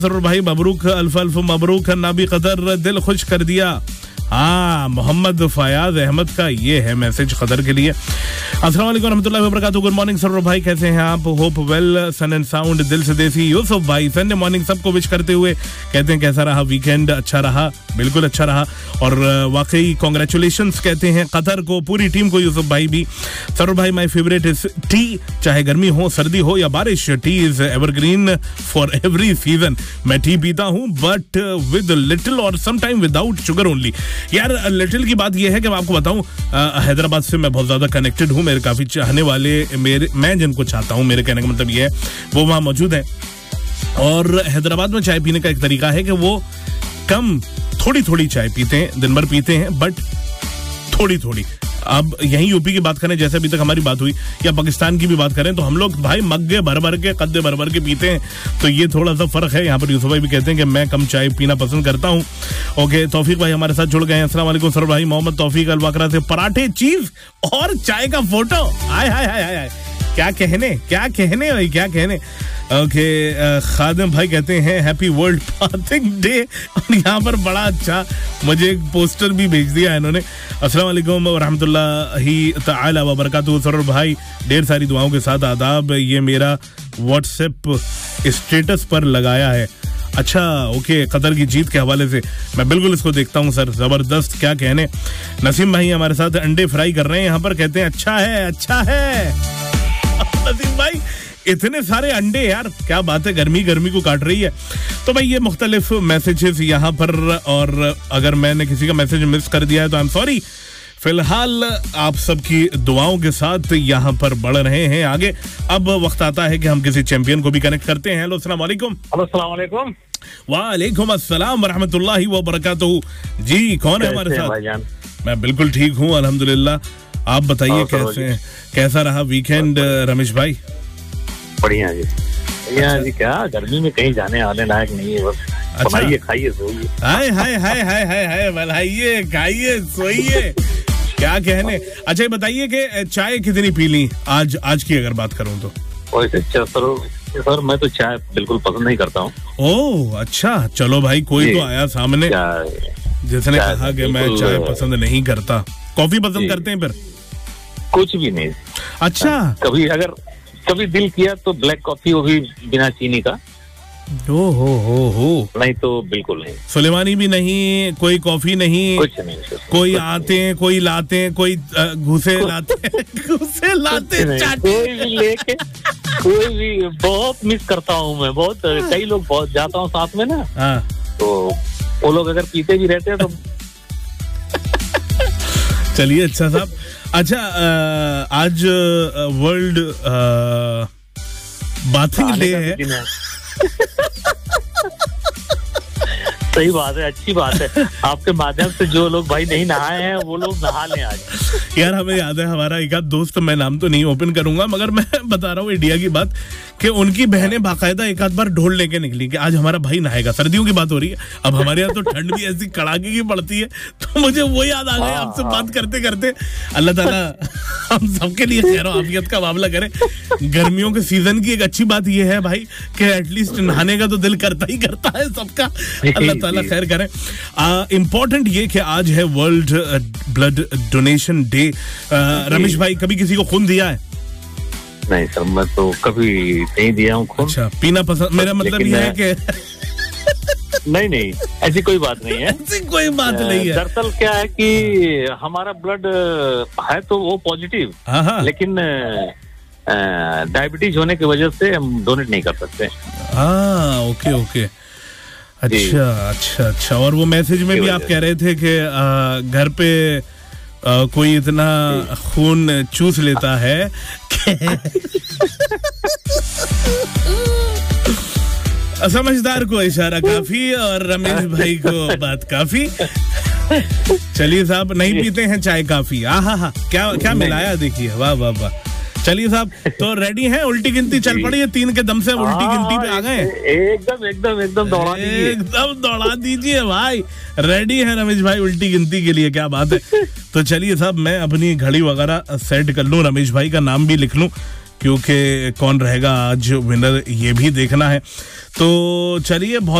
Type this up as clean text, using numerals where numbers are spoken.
जरूर भाई, Mabrook, अल्फ अल्फ Mabrook, Nabi कदर, दिल खुश कर दिया। हाँ, मोहम्मद फयाज अहमद का ये है मैसेज कदर के लिए। अस्सलाम वालेकुम रहमतुल्लाहि व बरकातहू। गुड मॉर्निंग सर भाई, कैसे हैं आप? Hope well, sun and sound, दिल से देसी। यूसुफ भाई संडे मॉर्निंग सबको विश करते हुए कहते हैं कैसा रहा वीकेंड? अच्छा रहा, बिल्कुल अच्छा रहा और वाकई कांग्रेचुलेशंस कहते हैं कतर को, पूरी टीम को। यूसुफ भाई भी, सर भाई माय फेवरेट इज टी, चाहे गर्मी हो, सर्दी हो या बारिश, T is evergreen for every season. मैं टी पीता हूँ बट विद लिटिल और समटाइम विदाउट शुगर ओनली। यार लिटिल की बात यह है कि मैं आपको बताऊं, हैदराबाद से मैं बहुत ज्यादा कनेक्टेड हूं, मेरे काफी चाहने वाले, मैं जिनको चाहता हूं, मेरे कहने का मतलब ये है वो वहां मौजूद है। और हैदराबाद में चाय पीने का एक तरीका है कि वो कम थोड़ी थोड़ी चाय पीते हैं, दिन भर पीते हैं बट थोड़ी थोड़ी। अब यहीं यूपी की बात करें, जैसे अभी तक हमारी बात हुई, या पाकिस्तान की भी बात करें, तो हम लोग भाई मग्गे भर भर के, कद्दे भर भर के पीते हैं, तो ये थोड़ा सा फर्क है। यहाँ पर यूसुफ भाई भी कहते हैं कि मैं कम चाय पीना पसंद करता हूँ। ओके, तौफीक भाई हमारे साथ जुड़ गए हैं। अस्सलाम वालेकुम सर भाई, मोहम्मद तौफीक अलवाकरा से। पराठे, चीज और चाय का फोटो, आय हाय हाय हाय, क्या कहने भाई, क्या कहने। ओके, खादिम भाई कहते हैं हैप्पी वर्ल्ड फास्टिंग डे, और यहाँ पर बड़ा अच्छा मुझे एक पोस्टर भी भेज दिया है इन्होंने। अस्सलाम वालेकुम व रहमतुल्लाहि तआला व बरकातहू। सर भाई ढेर सारी दुआओं के साथ आदाब, ये मेरा व्हाट्सएप स्टेटस पर लगाया है। अच्छा, ओके, कतर की जीत के हवाले से मैं बिल्कुल इसको देखता हूँ सर, जबरदस्त, क्या कहने। नसीम भाई हमारे साथ अंडे फ्राई कर रहे हैं यहाँ पर, कहते हैं अच्छा है, अच्छा है। नसीम भाई इतने सारे अंडे यार, क्या बात है, गर्मी को काट रही है। तो भाई ये मुख्तलिफ मैसेजेस यहाँ पर, और अगर मैंने किसी का मैसेज मिस कर दिया है तो आई एम सॉरी। फिलहाल आप सबकी दुआओं के साथ यहाँ पर बढ़ रहे हैं आगे। अब वक्त आता है कि हम किसी चैंपियन को भी कनेक्ट करते हैं। हेलो, अस्सलाम वालेकुम। हेलो, अस्सलाम वालेकुम। वालेकुम अस्सलाम व रहमतुल्लाहि व बरकातहू। जी, कौन है हमारे साथ? मैं बिल्कुल ठीक हूँ अल्हम्दुलिल्लाह। आप बताइए कैसा रहा वीकेंड रमेश भाई? बढ़िया जी, बढ़िया जी। क्या गर्मी में कहीं जाने आने लायक नहीं है, बस बनाइए, खाइए, सोइए। हाय हाय हाय हाय हाय हाय, बनाइए, खाइए, सोइए, क्या कहने। अच्छा, बताइए कि चाय कितनी पी ली आज की अगर बात करूं तो? वैसे सर मैं तो चाय बिल्कुल पसंद नहीं करता हूँ। ओह अच्छा, चलो भाई, कोई तो आया सामने जिसने कहा कि मैं चाय पसंद नहीं करता। कॉफी पसंद करते हैं फिर? कुछ भी नहीं। अच्छा, कभी दिल किया तो ब्लैक कॉफी, वो भी बिना चीनी का। हो नहीं तो बिल्कुल नहीं। सुलेमानी भी नहीं, कोई कॉफी नहीं, कुछ नहीं। कोई आते हैं, कोई लाते हैं, कोई घुसे लाते कोई भी लेके, कोई भी। बहुत मिस करता हूँ मैं, बहुत, कई लोग बहुत जाता हूँ साथ में ना, तो वो लोग अगर पीते भी रहते हैं तो। चलिए, अच्छा साहब। अच्छा, आज वर्ल्ड बाथिंग डे है। सही बात है, अच्छी बात है। आपके माध्यम से जो लोग भाई नहीं नहाए हैं वो लोग नहा लें आज। यार हमें याद है, हमारा एक आध दोस्त, मैं नाम तो नहीं ओपन करूंगा मगर मैं बता रहा हूँ इंडिया की बात, कि उनकी बहनें बाकायदा एक आध बार ढोल लेके निकली कि आज हमारा भाई नहाएगा। सर्दियों की बात हो रही है, अब हमारे यहाँ तो ठंड भी ऐसी कड़ाके की पड़ती है, तो मुझे वो याद आ गया आपसे बात करते करते। अल्लाह ताला हम सबके लिए खैर आफियत का मामला करे। गर्मियों के सीजन की एक अच्छी बात यह है भाई कि एटलीस्ट नहाने का तो दिल करता ही करता है सबका। अल्लाह ताला खैर करे। इम्पोर्टेंट ये कि आज है world blood donation day. Ramesh भाई, कभी किसी को खून दिया है? नहीं सर, मैं तो कभी नहीं दिया हूँ खून। अच्छा, पीना पसंद, मेरा मतलब ये है कि नहीं, ऐसी कोई बात नहीं है। ऐसी कोई बात नहीं है। दरअसल क्या है कि हमारा ब्लड है तो वो पॉजिटिव, लेकिन डायबिटीज होने की वजह से हम डोनेट नहीं कर सकते। ओके। अच्छा। और वो मैसेज में भी आप कह रहे थे कि घर पे कोई इतना खून चूस लेता है समझदार को इशारा काफी और रमेश भाई को बात काफी। चलिए साहब, नहीं पीते हैं चाय काफी। आहा, क्या मिलाया, देखिए, वाह वाह वाह। चलिए साहब, तो रेडी हैं? उल्टी गिनती चल पड़ी है, 3 के दम से उल्टी गिनती पे आ गए। एकदम दौड़ा दीजिए भाई। रेडी है रमेश भाई उल्टी गिनती के लिए? क्या बात है। तो चलिए साहब, मैं अपनी घड़ी वगैरह सेट कर लूं, रमेश भाई का नाम भी लिख लूं, क्योंकि कौन रहेगा आज विनर ये भी देखना है। तो चलिए, बहुत